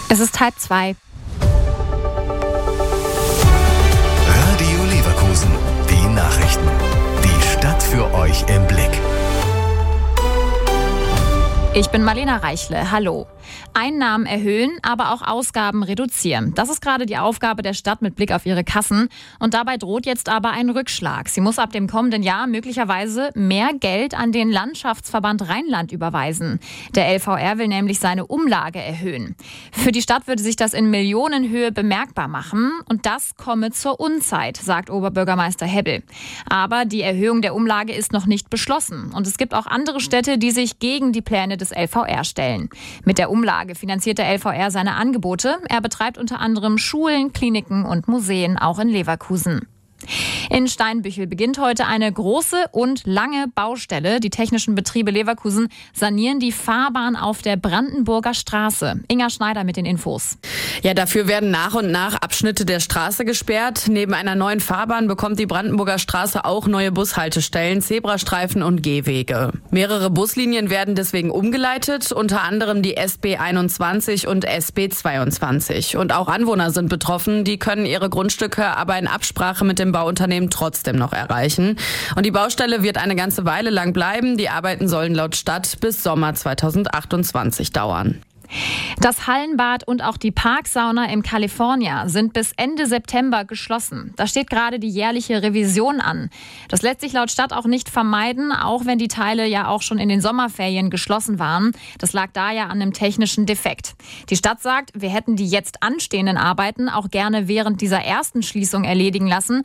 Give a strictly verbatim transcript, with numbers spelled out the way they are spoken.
Es ist halb zwei. Radio Leverkusen, die Nachrichten. Die Stadt für euch im Blick. Ich bin Marlena Reichle. Hallo. Einnahmen erhöhen, aber auch Ausgaben reduzieren. Das ist gerade die Aufgabe der Stadt mit Blick auf ihre Kassen. Und dabei droht jetzt aber ein Rückschlag. Sie muss ab dem kommenden Jahr möglicherweise mehr Geld an den Landschaftsverband Rheinland überweisen. Der L V R will nämlich seine Umlage erhöhen. Für die Stadt würde sich das in Millionenhöhe bemerkbar machen. Und das komme zur Unzeit, sagt Oberbürgermeister Hebbel. Aber die Erhöhung der Umlage ist noch nicht beschlossen. Und es gibt auch andere Städte, die sich gegen die Pläne des L V R stellen. Mit der Umlage finanziert der L V R seine Angebote. Er betreibt unter anderem Schulen, Kliniken und Museen, auch in Leverkusen. In Steinbüchel beginnt heute eine große und lange Baustelle. Die technischen Betriebe Leverkusen sanieren die Fahrbahn auf der Brandenburger Straße. Inga Schneider mit den Infos. Ja, dafür werden nach und nach Abschnitte der Straße gesperrt. Neben einer neuen Fahrbahn bekommt die Brandenburger Straße auch neue Bushaltestellen, Zebrastreifen und Gehwege. Mehrere Buslinien werden deswegen umgeleitet, unter anderem die S B einundzwanzig und S B zweiundzwanzig. Und auch Anwohner sind betroffen. Die können ihre Grundstücke aber in Absprache mit dem Bauunternehmen trotzdem noch erreichen. Und die Baustelle wird eine ganze Weile lang bleiben. Die Arbeiten sollen laut Stadt bis Sommer zweitausendachtundzwanzig dauern. Das Hallenbad und auch die Parksauna im California sind bis Ende September geschlossen. Da steht gerade die jährliche Revision an. Das lässt sich laut Stadt auch nicht vermeiden, auch wenn die Teile ja auch schon in den Sommerferien geschlossen waren. Das lag da ja an einem technischen Defekt. Die Stadt sagt, wir hätten die jetzt anstehenden Arbeiten auch gerne während dieser ersten Schließung erledigen lassen.